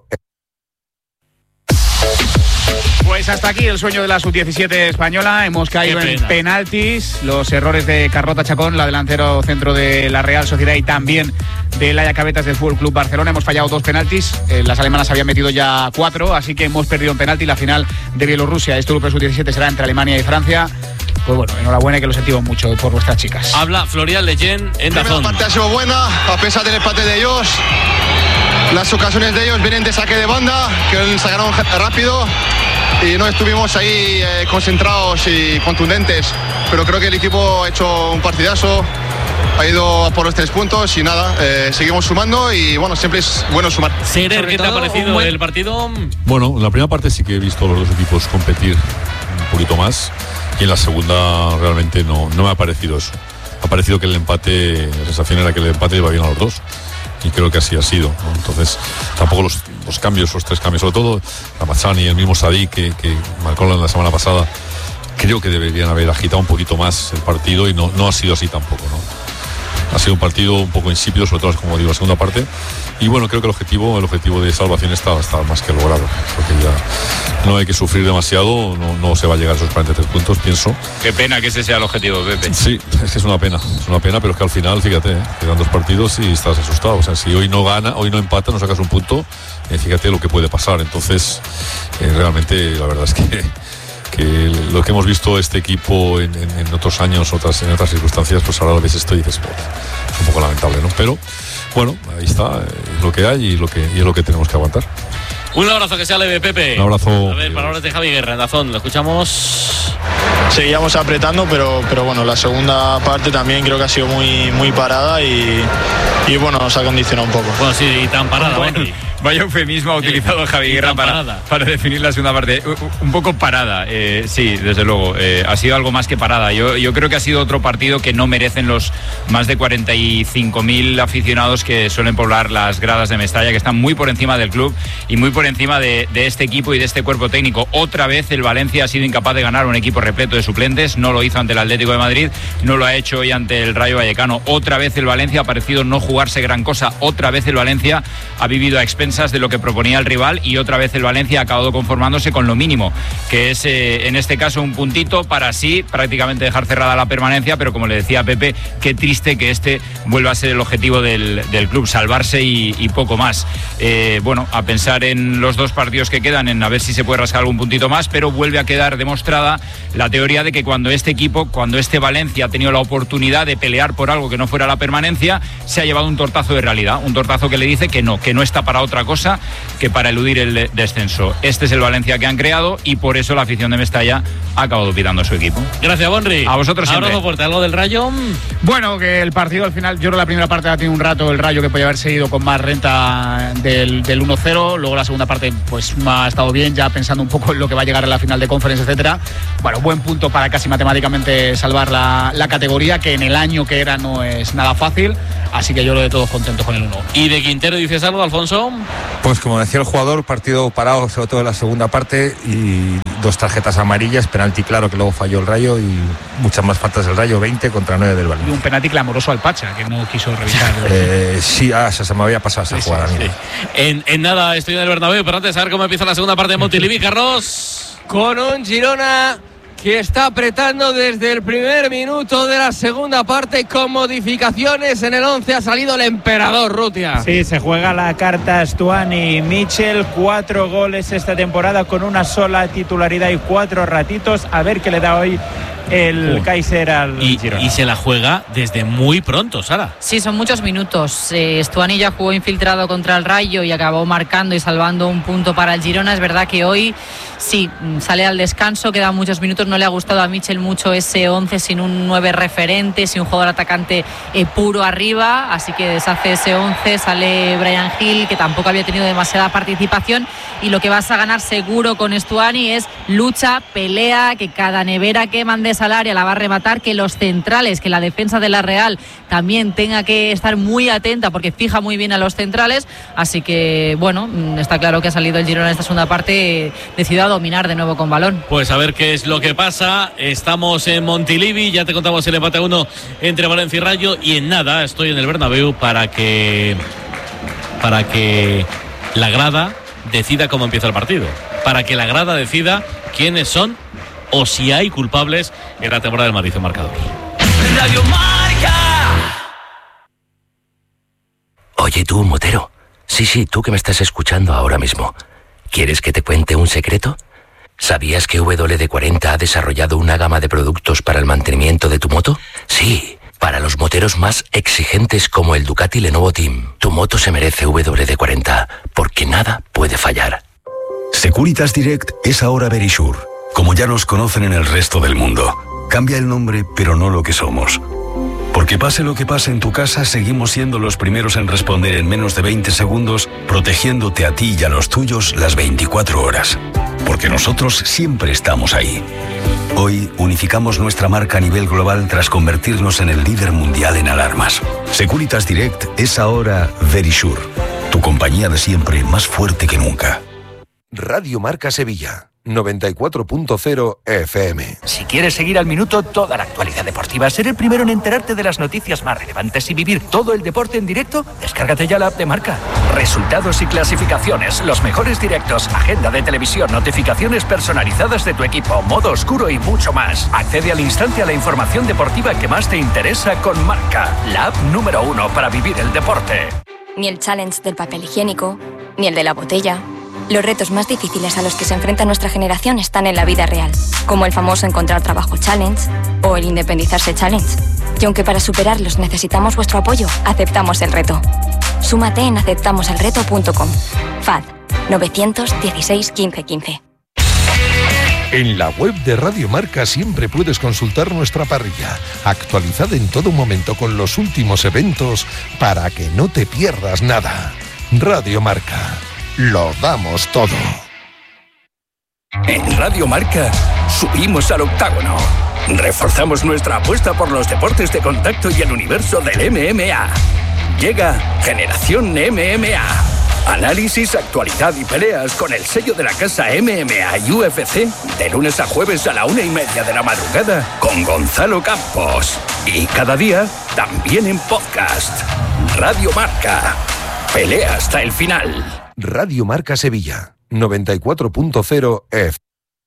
Pues hasta aquí el sueño de la sub-17 española. Hemos caído en penaltis. Los errores de Carlota Chacón, la delantero centro de la Real Sociedad, y también de Laia Cabetas del Fútbol Club Barcelona. Hemos fallado 2 penaltis. Las alemanas habían metido ya 4, así que hemos perdido un penalti. La final de Bielorrusia, este grupo sub-17, será entre Alemania y Francia. Pues bueno, enhorabuena y que lo sentimos mucho por vuestras chicas. Habla Florian Leyen en Dazón. La parte ha sido buena, a pesar del empate de ellos. Las ocasiones de ellos vienen de saque de banda, que sacaron rápido y no estuvimos ahí concentrados y contundentes. Pero creo que el equipo ha hecho un partidazo, ha ido a por los 3 puntos y nada, seguimos sumando y bueno, siempre es bueno sumar. Serer, ¿qué te ha parecido el partido? Bueno, en la primera parte sí que he visto a los dos equipos competir un poquito más. Y en la segunda realmente no me ha parecido eso. Ha parecido que el empate, la sensación era que el empate iba bien a los dos. Y creo que así ha sido, ¿no? Entonces, tampoco los cambios, los 3 cambios, sobre todo Ramazani y el mismo Sadik que marcó la semana pasada, creo que deberían haber agitado un poquito más el partido y no ha sido así tampoco, ¿no? Ha sido un partido un poco insípido, sobre todo, como digo, la segunda parte. Y bueno, creo que el objetivo de salvación está más que logrado, porque ya no hay que sufrir demasiado, no se va a llegar a esos 43 puntos, pienso. Qué pena que ese sea el objetivo, Pepe. Sí, es que es una pena, pero es que al final, fíjate, quedan 2 partidos y estás asustado. O sea, si hoy no gana, hoy no empata, no sacas un punto, fíjate lo que puede pasar. Entonces, realmente, la verdad es que lo que hemos visto este equipo en otros años, en otras circunstancias, pues ahora lo ves esto y dices, pues, es un poco lamentable, ¿no? Pero bueno, ahí está, es lo que hay y es lo que tenemos que aguantar. Un abrazo que sea leve, Pepe. Un abrazo. A ver, palabras de Javi Guerra en Dazón, lo escuchamos. Seguíamos apretando, pero bueno, la segunda parte también creo que ha sido muy parada y bueno, nos ha condicionado un poco. Bueno, sí, tan parada, Henry. Vaya eufemismo ha utilizado Javi Guerra para definir la segunda parte. Un poco parada, sí, desde luego. Ha sido algo más que parada. Yo creo que ha sido otro partido que no merecen los más de 45.000 aficionados que suelen poblar las gradas de Mestalla, que están muy por encima del club y muy por encima de este equipo y de este cuerpo técnico. Otra vez el Valencia ha sido incapaz de ganar un equipo repleto de suplentes. No lo hizo ante el Atlético de Madrid, no lo ha hecho hoy ante el Rayo Vallecano. Otra vez el Valencia ha parecido no jugarse gran cosa. Otra vez el Valencia ha vivido a expensas expensas de lo que proponía el rival, y otra vez el Valencia ha acabado conformándose con lo mínimo, que es en este caso un puntito para así prácticamente dejar cerrada la permanencia, pero como le decía Pepe, qué triste que este vuelva a ser el objetivo del club, salvarse y poco más. Bueno, a pensar en los 2 partidos que quedan, en a ver si se puede rascar algún puntito más, pero vuelve a quedar demostrada la teoría de que cuando este Valencia ha tenido la oportunidad de pelear por algo que no fuera la permanencia, se ha llevado un tortazo de realidad, un tortazo que le dice que no está para otra cosa que para eludir el descenso. Este es el Valencia que han creado y por eso la afición de Mestalla ha acabado pitando a su equipo. Gracias, Bonri. A vosotros siempre. Abrazo fuerte. ¿Algo del Rayo? Bueno, que el partido al final, yo creo que la primera parte ha tenido un rato el Rayo que podía haber seguido con más renta del 1-0, luego la segunda parte pues ha estado bien, ya pensando un poco en lo que va a llegar a la final de Conference, etcétera. Bueno, buen punto para casi matemáticamente salvar la categoría, que en el año que era no es nada fácil, así que yo lo de todos contentos con el 1. ¿Y de Quintero dices algo, Alfonso? Pues como decía el jugador, partido parado, sobre todo en la segunda parte, y 2 tarjetas amarillas, penalti claro que luego falló el Rayo y muchas más faltas del Rayo, 20 contra 9 del Valencia. Y un penalti clamoroso al Pacha, que no quiso revisar. Sí, se me había pasado esa jugada. Sí. En nada, estoy en el Bernabéu, pero antes a ver cómo empieza la segunda parte de Montilivi, Carlos. Con un Girona que está apretando desde el primer minuto de la segunda parte, con modificaciones en el 11. Ha salido el emperador, Rutia. Sí, se juega la carta Stuani y Michel, 4 goles esta temporada con una sola titularidad y 4 ratitos. A ver qué le da hoy el Kaiser al Girona. Y se la juega desde muy pronto, Sara. Sí, son muchos minutos. Stuani ya jugó infiltrado contra el Rayo y acabó marcando y salvando un punto para el Girona. Es verdad que hoy sí, sale al descanso, quedan muchos minutos. No le ha gustado a Michel mucho ese 11 sin un 9 referente, sin un jugador atacante puro arriba, así que deshace ese 11, sale Bryan Gil, que tampoco había tenido demasiada participación, y lo que vas a ganar seguro con Stuani es lucha, pelea, que cada nevera que mandes al área la va a rematar, que los centrales, que la defensa de la Real también tenga que estar muy atenta porque fija muy bien a los centrales, así que bueno, está claro que ha salido el Girona en esta segunda parte decidido a dominar de nuevo con balón. Pues a ver qué es lo que pasa. Estamos en Montilivi, ya te contamos el empate 1 entre Valencia y Rayo, y en nada estoy en el Bernabéu para que la grada decida cómo empieza el partido, para que la grada decida quiénes son o si hay culpables en la temporada del Madrid. Marcador. Radio Marca. Oye tú, motero. Sí, tú que me estás escuchando ahora mismo. ¿Quieres que te cuente un secreto? ¿Sabías que WD-40 ha desarrollado una gama de productos para el mantenimiento de tu moto? Sí, para los moteros más exigentes como el Ducati Lenovo Team. Tu moto se merece WD-40, porque nada puede fallar. Securitas Direct es ahora Verisure, como ya nos conocen en el resto del mundo. Cambia el nombre, pero no lo que somos. Porque pase lo que pase en tu casa, seguimos siendo los primeros en responder en menos de 20 segundos, protegiéndote a ti y a los tuyos las 24 horas. Porque nosotros siempre estamos ahí. Hoy unificamos nuestra marca a nivel global tras convertirnos en el líder mundial en alarmas. Securitas Direct es ahora Verisure, tu compañía de siempre más fuerte que nunca. Radio Marca Sevilla, 94.0 FM. Si quieres seguir al minuto toda la actualidad deportiva, ser el primero en enterarte de las noticias más relevantes y vivir todo el deporte en directo, descárgate ya la app de Marca. Resultados y clasificaciones, los mejores directos, agenda de televisión, notificaciones personalizadas de tu equipo, modo oscuro y mucho más. Accede al instante a la información deportiva que más te interesa con Marca, la app número 1 para vivir el deporte. Ni el challenge del papel higiénico, ni el de la botella. Los retos más difíciles a los que se enfrenta nuestra generación están en la vida real, como el famoso encontrar trabajo challenge o el independizarse challenge. Y aunque para superarlos necesitamos vuestro apoyo, aceptamos el reto. Súmate en aceptamoselreto.com. FAD 916 15 15. En la web de Radio Marca siempre puedes consultar nuestra parrilla, actualizada en todo momento con los últimos eventos para que no te pierdas nada. Radio Marca. Lo damos todo. En Radio Marca subimos al octágono. Reforzamos nuestra apuesta por los deportes de contacto y el universo del MMA. Llega Generación MMA. Análisis, actualidad y peleas con el sello de la casa MMA y UFC de lunes a jueves a la 1:30 de la madrugada con Gonzalo Campos. Y cada día también en podcast. Radio Marca. Pelea hasta el final. Radio Marca Sevilla, 94.0 F.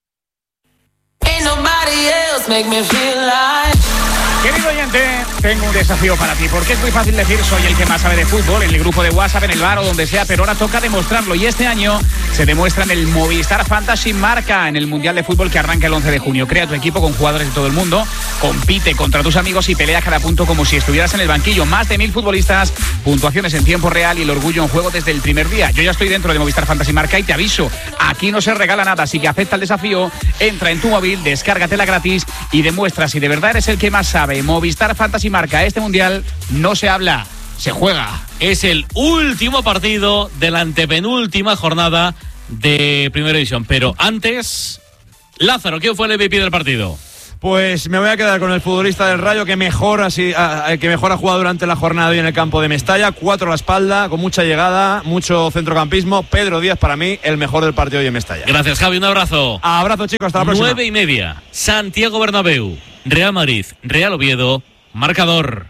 Querido oyente, tengo un desafío para ti, porque es muy fácil decir soy el que más sabe de fútbol en el grupo de WhatsApp, en el bar o donde sea, pero ahora toca demostrarlo, y este año se demuestra en el Movistar Fantasy Marca, en el Mundial de Fútbol que arranca el 11 de junio. Crea tu equipo con jugadores de todo el mundo, compite contra tus amigos y pelea cada punto como si estuvieras en el banquillo. Más de 1000 futbolistas, puntuaciones en tiempo real y el orgullo en juego desde el primer día. Yo ya estoy dentro de Movistar Fantasy Marca y te aviso, aquí no se regala nada, así que acepta el desafío, entra en tu móvil, descárgatela gratis y demuestra si de verdad eres el que más sabe. Movistar Fantasy Marca, este mundial no se habla, se juega. Es el último partido de la antepenúltima jornada de Primera División, pero antes, Lázaro, ¿quién fue el MVP del partido? Pues me voy a quedar con el futbolista del Rayo que mejor ha jugado durante la jornada hoy en el campo de Mestalla. 4 a la espalda, con mucha llegada, mucho centrocampismo. Pedro Díaz, para mí, el mejor del partido hoy en Mestalla. Gracias, Javi, un abrazo. Abrazo, chicos, hasta la próxima. 9:30, Santiago Bernabéu, Real Madrid, Real Oviedo, marcador.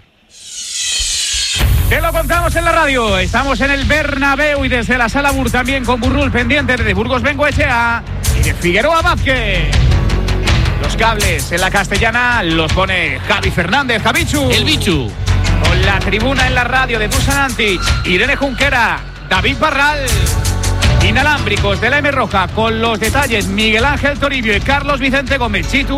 Te lo contamos en la radio, estamos en el Bernabéu y desde la Sala Bur también con Burrul pendiente de Burgos Bengoechea y de Figueroa Vázquez. Los cables en la castellana los pone Javi Fernández, Javichu. El bichu. Con la tribuna en la radio de Dusan Antic, Irene Junquera, David Barral. Inalámbricos de la M Roja con los detalles Miguel Ángel Toribio y Carlos Vicente Gómez. Chitu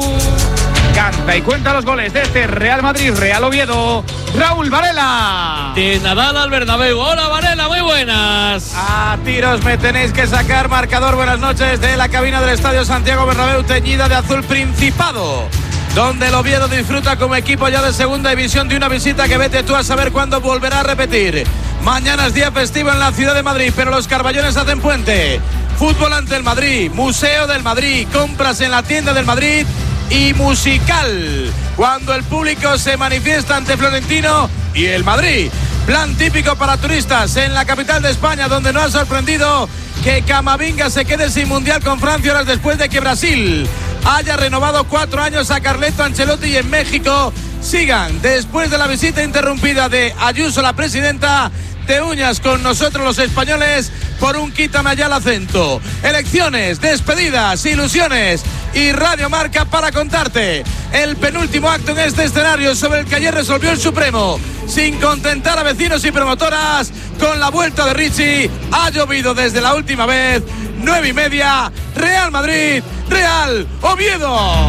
canta y cuenta los goles de este Real Madrid, Real Oviedo, Raúl Varela. De Nadal al Bernabéu. Hola Varela, muy buenas. A tiros me tenéis que sacar, marcador. Buenas noches de la cabina del Estadio Santiago Bernabéu, teñida de azul Principado, donde el Oviedo disfruta como equipo ya de segunda división de una visita que vete tú a saber cuándo volverá a repetir. Mañana es día festivo en la ciudad de Madrid, pero los carballones hacen puente. Fútbol ante el Madrid, Museo del Madrid, compras en la tienda del Madrid y musical cuando el público se manifiesta ante Florentino y el Madrid. Plan típico para turistas en la capital de España, donde no ha sorprendido que Camavinga se quede sin mundial con Francia horas después de que Brasil haya renovado 4 años a Carleto Ancelotti, y en México sigan, después de la visita interrumpida de Ayuso, la presidenta, de uñas con nosotros los españoles por un quítame allá el acento. Elecciones, despedidas, ilusiones y Radio Marca para contarte el penúltimo acto en este escenario sobre el que ayer resolvió el Supremo, sin contentar a vecinos y promotoras. Con la vuelta de Richie ha llovido desde la última vez. 9:30, Real Madrid, Real Oviedo.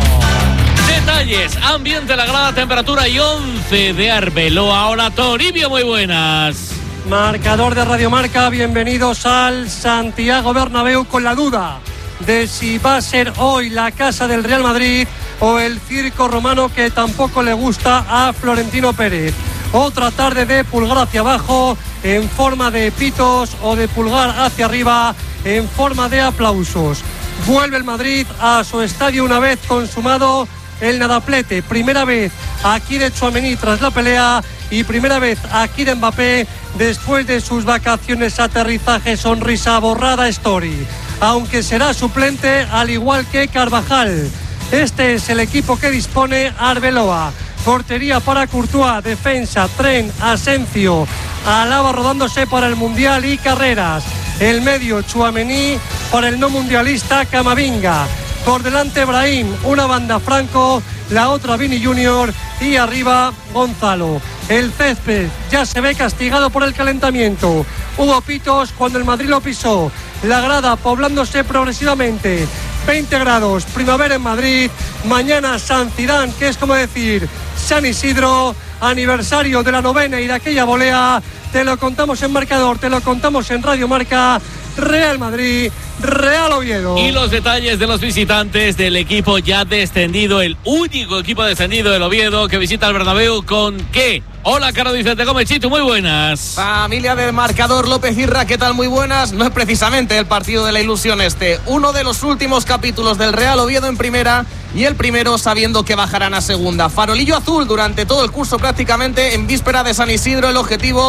Detalles, ambiente, la grada, temperatura y 11 de Arbeloa. Hola Toribio, muy buenas. Marcador de Radio Marca, bienvenidos al Santiago Bernabéu, con la duda de si va a ser hoy la casa del Real Madrid o el circo romano que tampoco le gusta a Florentino Pérez. Otra tarde de pulgar hacia abajo en forma de pitos o de pulgar hacia arriba en forma de aplausos. Vuelve el Madrid a su estadio una vez consumado el nadaplete. Primera vez aquí de Tchouaméni tras la pelea y primera vez aquí de Mbappé después de sus vacaciones, aterrizaje, sonrisa borrada, story. Aunque será suplente al igual que Carvajal. Este es el equipo que dispone Arbeloa. Portería para Courtois, defensa, Tren, Asencio, Alaba rodándose para el Mundial y Carreras. El medio, Tchouaméni, para el no mundialista Camavinga. Por delante Brahim, una banda Franco, la otra Vini Junior y arriba Gonzalo. El césped ya se ve castigado por el calentamiento. Hubo pitos cuando el Madrid lo pisó. La grada poblándose progresivamente. 20 grados, primavera en Madrid. Mañana San Cirán, que es como decir San Isidro, aniversario de la 9ª y de aquella volea. Te lo contamos en marcador, te lo contamos en Radio Marca. Real Madrid, Real Oviedo. Y los detalles de los visitantes del equipo ya descendido, el único equipo descendido del Oviedo que visita el Bernabéu. ¿Con qué? Hola, Carlos Vicente Gómez, Chitu, muy buenas. Familia del marcador, López Irra, ¿qué tal? Muy buenas. No es precisamente el partido de la ilusión este. Uno de los últimos capítulos del Real Oviedo en primera y el primero sabiendo que bajarán a segunda. Farolillo azul durante todo el curso prácticamente, en víspera de San Isidro. El objetivo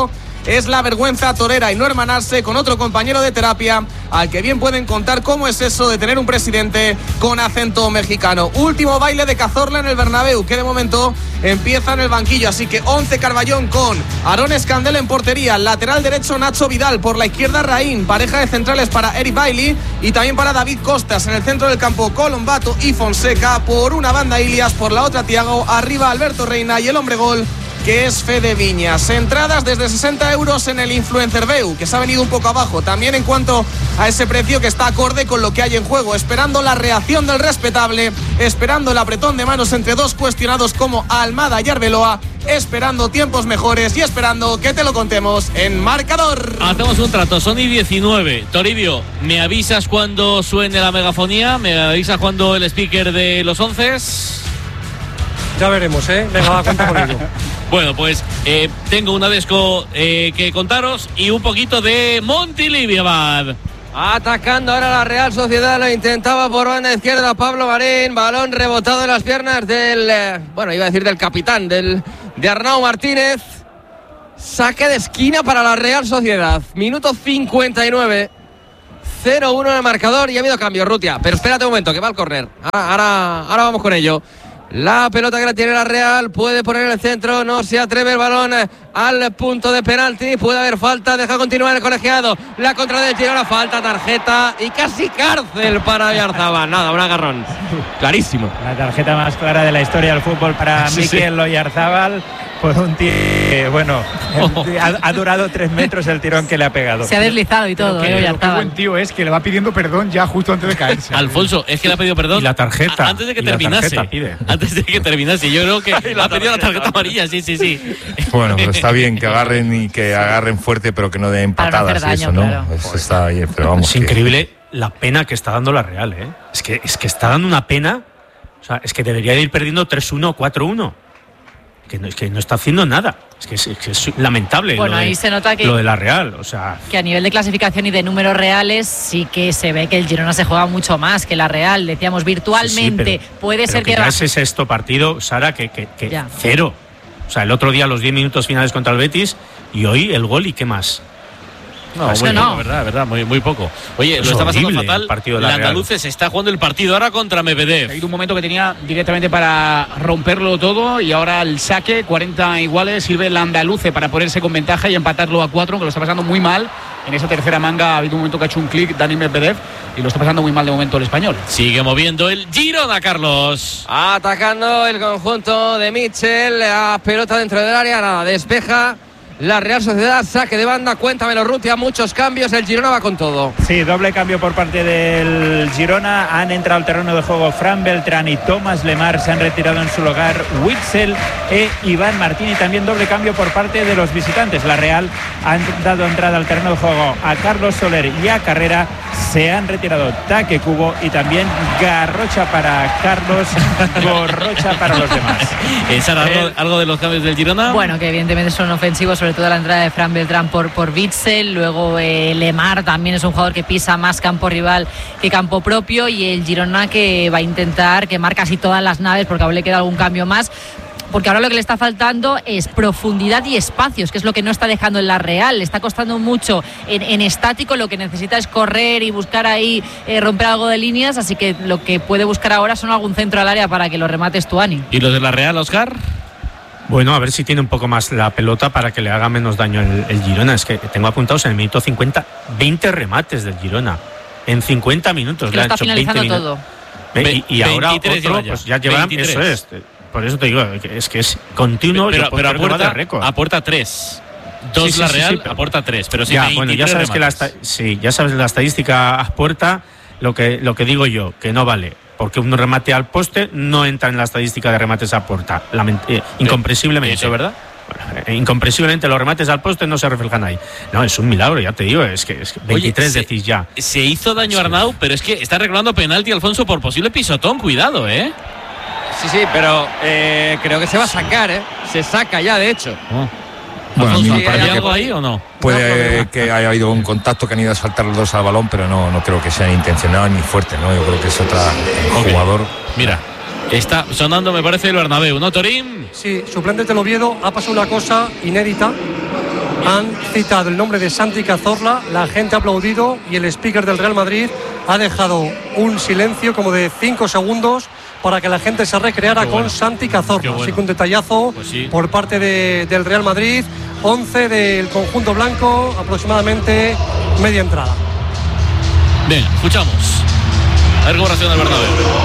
es la vergüenza torera y no hermanarse con otro compañero de terapia al que bien pueden contar cómo es eso de tener un presidente con acento mexicano. Último baile de Cazorla en el Bernabéu, que de momento empieza en el banquillo, así que 11 Carballón con Aarón Escandel en portería, lateral derecho Nacho Vidal, por la izquierda Raín, pareja de centrales para Eric Bailly y también para David Costas, en el centro del campo Colombato y Fonseca, por una banda Ilias, por la otra Thiago, arriba Alberto Reina y el hombre gol que es Fede Viñas. Entradas desde 60 euros en el Influencerbeu, que se ha venido un poco abajo, también en cuanto a ese precio que está acorde con lo que hay en juego, esperando la reacción del respetable, esperando el apretón de manos entre dos cuestionados como Almada y Arbeloa, esperando tiempos mejores y esperando que te lo contemos en Marcador. Hacemos un trato, son y 19. Toribio, ¿me avisas cuando suene la megafonía? ¿Me avisas cuando el speaker de los 11? Ya veremos, venga, va, cuenta con ello. Bueno, pues tengo una desco que contaros y un poquito de Montilivi Abad. Atacando ahora la Real Sociedad, lo intentaba por banda izquierda Pablo Marín, balón rebotado en las piernas del, iba a decir del capitán, de Arnau Martínez. Saque de esquina para la Real Sociedad, minuto 59, 0-1 en el marcador y ha habido cambio, Rutia, pero espérate un momento que va al córner, ahora vamos con ello. La pelota que la tiene la Real, puede poner en el centro, no se atreve el balón al punto de penalti, puede haber falta, deja continuar el colegiado, la contra del Girona, falta, tarjeta y casi cárcel para Oyarzabal, nada, un agarrón, clarísimo. La tarjeta más clara de la historia del fútbol para Mikel Oyarzabal, por un tiro, ha durado 3 metros el tirón que le ha pegado. Se ha deslizado y todo, Qué buen tío es que le va pidiendo perdón ya justo antes de caerse. Alfonso, es que le ha pedido perdón. Y la tarjeta. Antes de que terminase. Antes de que terminase. Yo creo que le ha pedido la tarjeta amarilla, sí. Bueno, pero está bien que agarren fuerte, pero que no den patadas y eso, ¿no? Claro. Eso está bien, pero vamos. Es increíble la pena que está dando la Real, ¿eh? Es que está dando una pena. O sea, es que debería de ir perdiendo 3-1, 4-1. Que no está haciendo nada. Es lamentable. Bueno, ahí se nota que lo de la Real, o sea, que a nivel de clasificación y de números reales sí que se ve que el Girona se juega mucho más que la Real. Decíamos virtualmente, puede ser que ya ese sexto partido, Sara, que cero. O sea, el otro día los 10 minutos finales contra el Betis y hoy el gol y qué más. No, verdad, muy poco. Oye, lo está pasando fatal. El andaluz se está jugando el partido ahora contra Medvedev. Ha ido un momento que tenía directamente para romperlo todo y ahora el saque, 40 iguales, sirve el andaluce para ponerse con ventaja y empatarlo a 4, que lo está pasando muy mal. En esa tercera manga ha habido un momento que ha hecho un clic Dani Medvedev y lo está pasando muy mal de momento el español. Sigue moviendo el Girona, Carlos. Atacando el conjunto de Mitchell, la pelota dentro del área, nada, despeja. La Real Sociedad, saque de banda, cuéntamelo Rutia, muchos cambios, el Girona va con todo. Sí, doble cambio por parte del Girona, han entrado al terreno de juego Fran Beltrán y Tomás Lemar, se han retirado en su lugar Witzel e Iván Martín y también doble cambio por parte de los visitantes. La Real ha dado entrada al terreno de juego a Carlos Soler y a Carrera, se han retirado Taque Cubo y también Garrocha para Carlos, Gorrocha para los demás. ¿Sara, algo de los cambios del Girona? Bueno, que evidentemente son ofensivos, sobre todo la entrada de Fran Beltrán por Witzel, luego Lemar también es un jugador que pisa más campo rival que campo propio y el Girona que va a intentar quemar casi todas las naves porque aún le queda algún cambio más, porque ahora lo que le está faltando es profundidad y espacios, que es lo que no está dejando en la Real. Le está costando mucho en estático, lo que necesita es correr y buscar ahí romper algo de líneas, así que lo que puede buscar ahora son algún centro al área para que lo remate Stuani. ¿Y los de la Real, Óscar? Bueno, a ver si tiene un poco más la pelota para que le haga menos daño el Girona. Es que tengo apuntados en el minuto 50 20 remates del Girona. En 50 minutos que le han hecho 20 minutos. Y ahora otro, pues ya llevarán, 23. Eso es. Por eso te digo, es que es continuo. Pero aporta 3. Dos la Real, sí, aporta 3. Pero sí, bueno, ya sabes ya sabes la estadística aporta lo que digo yo, que no vale. Porque un remate al poste no entra en la estadística de remates a puerta, incomprensiblemente. ¿Eso es verdad? Bueno, incomprensiblemente los remates al poste no se reflejan ahí. No, es un milagro, ya te digo, es que 23 decís ya. Se hizo daño a Arnau, pero es que está reclamando penalti Alfonso por posible pisotón, cuidado, Sí, pero creo que se va a sacar, se saca ya, de hecho. Bueno, Alfonso, ¿hay algo ahí o no? Puede que haya habido un contacto, que han ido a saltar los dos al balón, pero no creo que sea intencionado ni fuerte, ¿no? Yo creo que es otro jugador. Mira, está sonando, me parece, el Bernabéu, ¿no, Torín? Sí, suplente del Oviedo ha pasado una cosa inédita. han citado el nombre de Santi Cazorla, la gente ha aplaudido y el speaker del Real Madrid ha dejado un silencio como de 5 segundos para que la gente se recreara con Santi Cazorla. Así que un detallazo por parte del Real Madrid. 11 del conjunto blanco, aproximadamente media entrada. Bien, escuchamos. A ver cómo reacciona el Bernabéu.